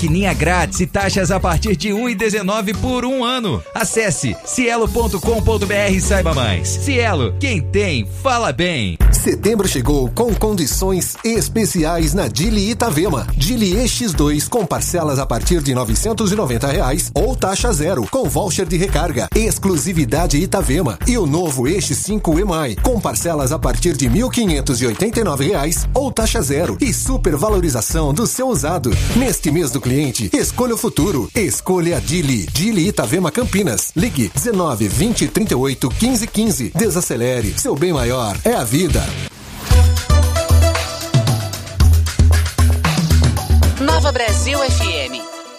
Maquininha grátis e taxas a partir de 1,19 por 1 ano. Acesse cielo.com.br e saiba mais. Cielo, quem tem, fala bem. Setembro chegou com condições especiais na Dili Itavema. Dili EX2 com parcelas a partir de R$990 ou taxa zero com voucher de recarga. Exclusividade Itavema. E o novo EX5 EMAI com parcelas a partir de R$1.589 ou taxa zero e supervalorização do seu usado. Neste mês do cliente, escolha o futuro. Escolha a Dili. Dili Itavema Campinas. Ligue 19 20 38 15 15. Desacelere. Seu bem maior é a vida. Nova Brasil FM.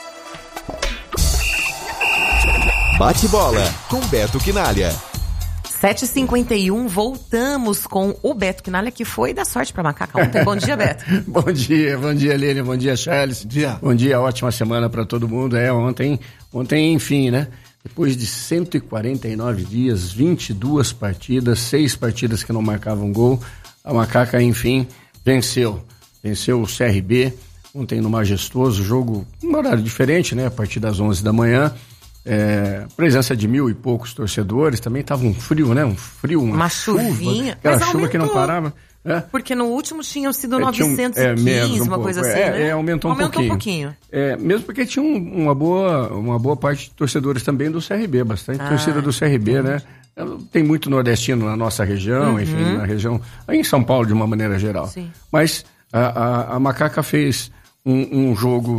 Bate bola com Beto Quinalha. 7h51, voltamos com o Beto Quinalha, que foi dar sorte pra Macaca ontem. Bom dia, Beto. Bom dia, Lênia, bom dia, Charles. Bom dia, ótima semana pra todo mundo. Ontem, enfim, né? Depois de 149 dias, 22 partidas, 6 partidas que não marcavam gol, a Macaca, enfim, venceu o CRB, ontem no Majestoso, jogo, um horário diferente, né? A partir das 11 da manhã, presença de 1.000 e poucos torcedores, também tava um frio, né? Uma chuvinha. Aquela chuva que não parava. Porque no último tinham sido 915, uma coisa assim, né? Aumentou um pouquinho. Mesmo porque tinha uma boa parte de torcedores também do CRB, bastante torcida do CRB, né? Tem muito nordestino na nossa região, enfim, na região, aí em São Paulo de uma maneira geral. Sim. Mas a Macaca fez um jogo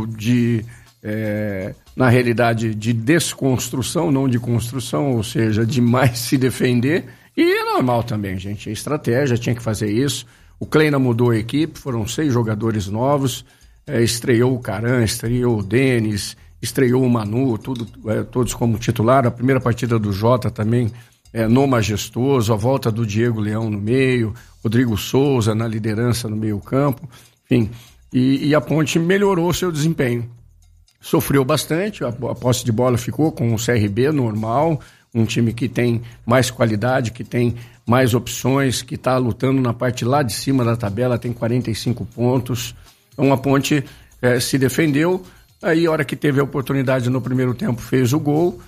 na realidade, de desconstrução, não de construção, ou seja, de mais se defender. E é normal também, gente. A estratégia tinha que fazer isso. O Kleina mudou a equipe, foram 6 jogadores novos. Estreou o Caran, estreou o Denis, estreou o Manu, todos como titular. A primeira partida do Jota também no Majestoso, a volta do Diego Leão no meio, Rodrigo Souza na liderança no meio-campo. Enfim, e a Ponte melhorou seu desempenho. Sofreu bastante, a posse de bola ficou com o CRB normal, um time que tem mais qualidade, que tem mais opções, que está lutando na parte lá de cima da tabela, tem 45 pontos. Então a Ponte se defendeu, aí a hora que teve a oportunidade no primeiro tempo fez o gol,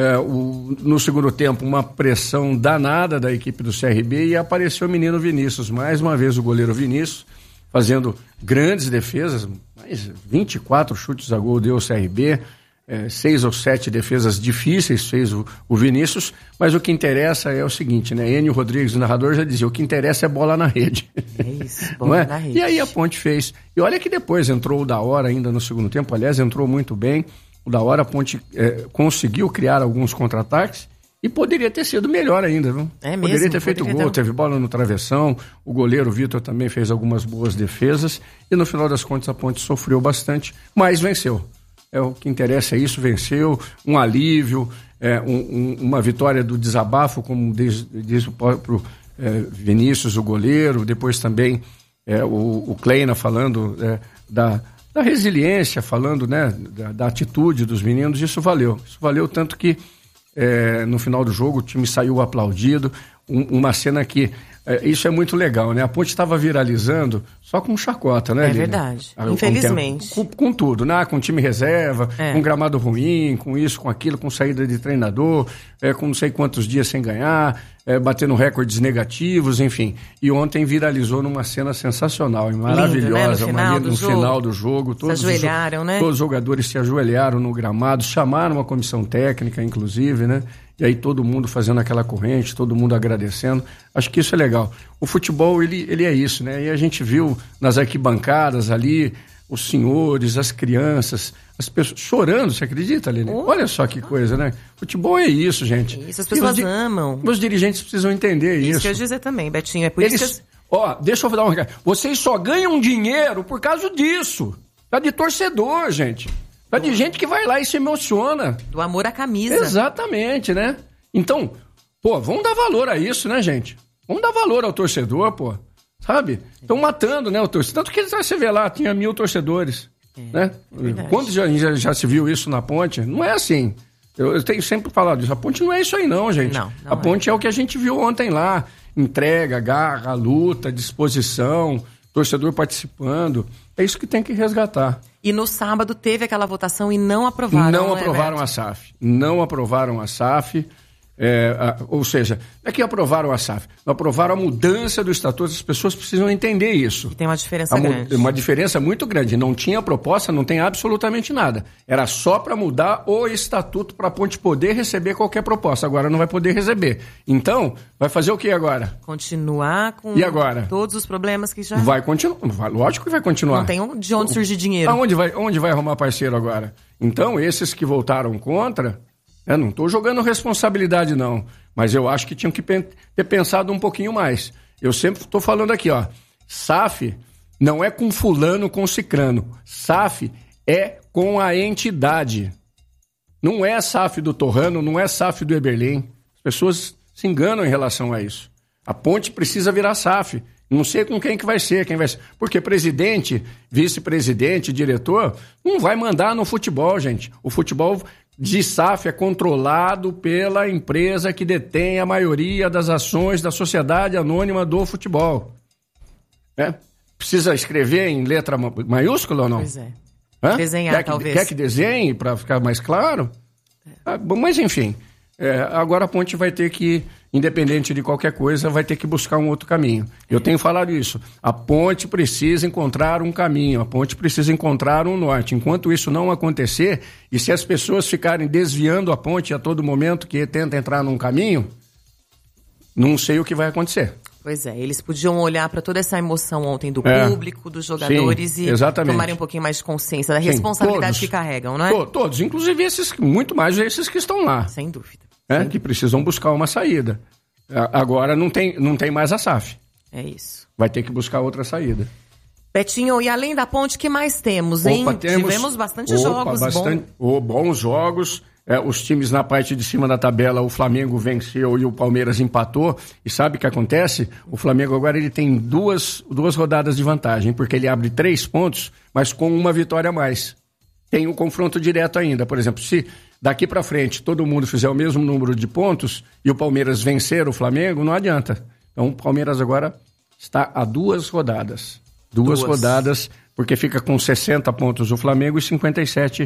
no segundo tempo uma pressão danada da equipe do CRB e apareceu o menino Vinícius, mais uma vez o goleiro Vinícius, fazendo grandes defesas, mais 24 chutes a gol deu o CRB, 6 ou 7 defesas difíceis fez o Vinícius, mas o que interessa é o seguinte, né? Enio Rodrigues, o narrador, já dizia, o que interessa é bola na rede. É isso, bola na rede. E aí a Ponte fez. E olha que depois entrou o Da Hora ainda no segundo tempo, aliás, entrou muito bem. O Da Hora, a Ponte conseguiu criar alguns contra-ataques e poderia ter sido melhor ainda, viu? Poderia ter feito gol, teve bola no travessão, o goleiro Vitor também fez algumas boas defesas e no final das contas a Ponte sofreu bastante, mas venceu. O que interessa é isso, venceu, um alívio, uma vitória do desabafo, como diz o próprio Vinícius, o goleiro, depois também o Kleina falando da resiliência, falando, né, da atitude dos meninos, isso valeu tanto que no final do jogo o time saiu aplaudido, uma cena que isso é muito legal, né? A Ponte estava viralizando só com chacota, né, Lina? Verdade, infelizmente. Com tudo, né? Com time reserva, com gramado ruim, com isso, com aquilo, com saída de treinador, com não sei quantos dias sem ganhar, batendo recordes negativos, enfim. E ontem viralizou numa cena sensacional e maravilhosa. Lindo, né? No final do jogo. Todos se ajoelharam, né? Todos os jogadores se ajoelharam no gramado, chamaram uma comissão técnica, inclusive, né? E aí todo mundo fazendo aquela corrente, todo mundo agradecendo. Acho que isso é legal. O futebol, ele é isso, né? E a gente viu nas arquibancadas ali, os senhores, as crianças, as pessoas chorando, você acredita, Aline? Olha só que coisa, né? Futebol é isso, gente. Isso, as pessoas amam. Os dirigentes precisam entender isso. Isso que eu ia dizer também, Betinho. É por isso que... deixa eu dar um recado. Vocês só ganham dinheiro por causa disso. Tá de torcedor, gente. Tá de gente que vai lá e se emociona. Do amor à camisa. Exatamente, né? Então, vamos dar valor a isso, né, gente? Vamos dar valor ao torcedor, sabe? Estão matando, né, o torcedor. Tanto que você vê lá, tinha 1.000 torcedores, né? Quando já se viu isso na Ponte? Não é assim. Eu tenho sempre falado isso. A Ponte não é isso aí não, gente. Não a Ponte é o que a gente viu ontem lá. Entrega, garra, luta, disposição, torcedor participando. É isso que tem que resgatar. E no sábado teve aquela votação e não aprovaram. Não aprovaram a SAF. Não aprovaram a SAF. Ou seja, não é que aprovaram a SAF, aprovaram a mudança do estatuto. As pessoas precisam entender isso. E tem uma diferença grande. Uma diferença muito grande. Não tinha proposta, não tem absolutamente nada. Era só para mudar o estatuto para a Ponte poder receber qualquer proposta. Agora não vai poder receber. Então, vai fazer o que agora? Continuar com e agora? Todos os problemas que já... Vai continuar. Lógico que vai continuar. Não tem de onde surgir dinheiro. Onde vai arrumar parceiro agora? Então, esses que votaram contra... Eu não estou jogando responsabilidade, não. Mas eu acho que tinham que ter pensado um pouquinho mais. Eu sempre estou falando aqui, ó. SAF não é com fulano, com cicrano. SAF é com a entidade. Não é SAF do Torrano, não é SAF do Eberlin. As pessoas se enganam em relação a isso. A Ponte precisa virar SAF. Não sei com quem vai ser. Porque presidente, vice-presidente, diretor, não vai mandar no futebol, gente. O futebol... de SAF é controlado pela empresa que detém a maioria das ações da sociedade anônima do futebol. Precisa escrever em letra maiúscula ou não? Pois é. Desenhar, talvez. Quer que desenhe para ficar mais claro? Mas, enfim, agora a Ponte vai ter que, independente de qualquer coisa, vai ter que buscar um outro caminho. Eu tenho falado isso. A Ponte precisa encontrar um caminho, a Ponte precisa encontrar um norte. Enquanto isso não acontecer, e se as pessoas ficarem desviando a Ponte a todo momento que tenta entrar num caminho, não sei o que vai acontecer. Pois é, eles podiam olhar para toda essa emoção ontem do público, dos jogadores, sim, e exatamente. tomarem um pouquinho mais de consciência da responsabilidade que carregam, não é? Todos, inclusive muito mais esses que estão lá. Sem dúvida. Que precisam buscar uma saída. Agora não tem mais a SAF. É isso. Vai ter que buscar outra saída. Betinho, e além da Ponte, o que mais temos, hein? Tivemos bastante jogos bons jogos. Os times na parte de cima da tabela, o Flamengo venceu e o Palmeiras empatou. E sabe o que acontece? O Flamengo agora ele tem duas rodadas de vantagem, porque ele abre 3 pontos, mas com uma vitória a mais. Tem um confronto direto ainda. Por exemplo, se daqui para frente todo mundo fizer o mesmo número de pontos e o Palmeiras vencer o Flamengo, não adianta. Então o Palmeiras agora está a 2 rodadas. Duas rodadas, porque fica com 60 pontos o Flamengo e 57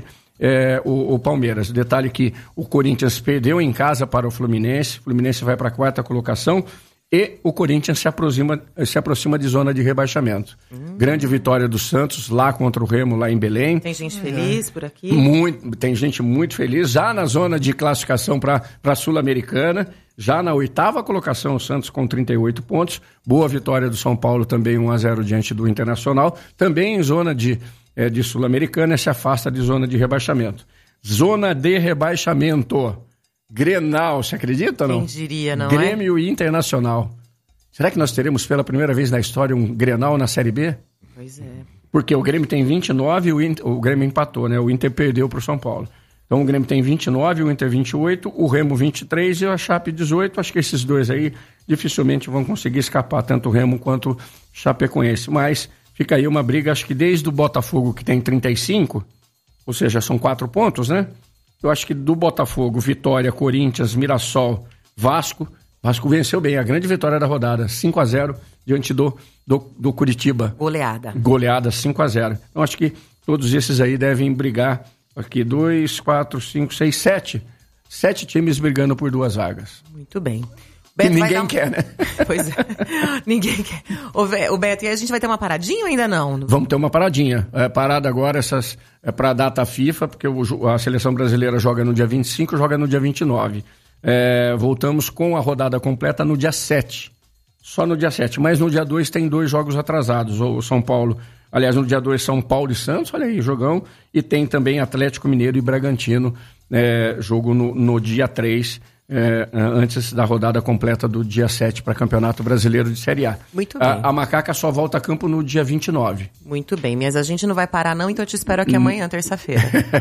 o Palmeiras. Detalhe que o Corinthians perdeu em casa para o Fluminense vai para a 4ª colocação e o Corinthians se aproxima de zona de rebaixamento. Grande vitória do Santos lá contra o Remo, lá em Belém. Tem gente feliz por aqui? Tem gente muito feliz, já na zona de classificação para a Sul-Americana. Já na 8ª colocação, o Santos com 38 pontos. Boa vitória do São Paulo, também 1-0 diante do Internacional. Também em zona de Sul-Americana, se afasta de zona de rebaixamento. Zona de rebaixamento. Grenal, você acredita ou não? Quem diria, não Grêmio e Internacional. Será que nós teremos pela primeira vez na história um Grenal na Série B? Pois é. Porque o Grêmio tem 29 e o Grêmio empatou, né? O Inter perdeu para o São Paulo. Então o Grêmio tem 29, o Inter 28, o Remo 23 e a Chape 18. Acho que esses dois aí dificilmente vão conseguir escapar, tanto o Remo quanto o Chapecoense. Mas fica aí uma briga, acho que desde o Botafogo, que tem 35, ou seja, são 4 pontos, né? Eu acho que do Botafogo, Vitória, Corinthians, Mirassol, Vasco venceu bem, a grande vitória da rodada, 5-0 diante do Curitiba. Goleada 5-0. Então acho que todos esses aí devem brigar. Aqui 2, 4, 5, 6, 7. 7 times brigando por 2 vagas. Muito bem. Que ninguém quer, né? Pois é. Ninguém quer. O Beto, e a gente vai ter uma paradinha ou ainda não? Vamos ter uma paradinha. Parada agora para a data FIFA, porque a seleção brasileira joga no dia 25, joga no dia 29. Voltamos com a rodada completa no dia 7. Só no dia 7. Mas no dia 2 tem 2 jogos atrasados. O São Paulo... Aliás, no dia 2, São Paulo e Santos, olha aí, jogão. E tem também Atlético Mineiro e Bragantino, jogo no dia 3, antes da rodada completa do dia 7 para Campeonato Brasileiro de Série A. Muito bem. A Macaca só volta a campo no dia 29. Muito bem, mas a gente não vai parar não, então eu te espero aqui amanhã, terça-feira.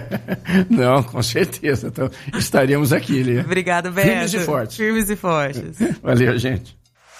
Não, com certeza. Então, estaremos aqui, Lia. Obrigado, Beto. Firmes e fortes. Firmes e fortes. Valeu, gente.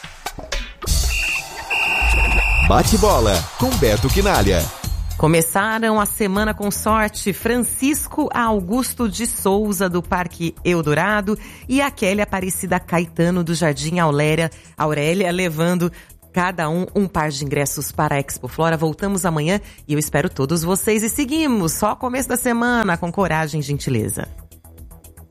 Bate-bola com Beto Quinalha. Começaram a semana com sorte Francisco Augusto de Souza, do Parque Eldorado, e a Kelly Aparecida Caetano, do Jardim Aurélia, levando cada um par de ingressos para a Expo Flora. Voltamos amanhã e eu espero todos vocês. E seguimos, só começo da semana, com coragem e gentileza.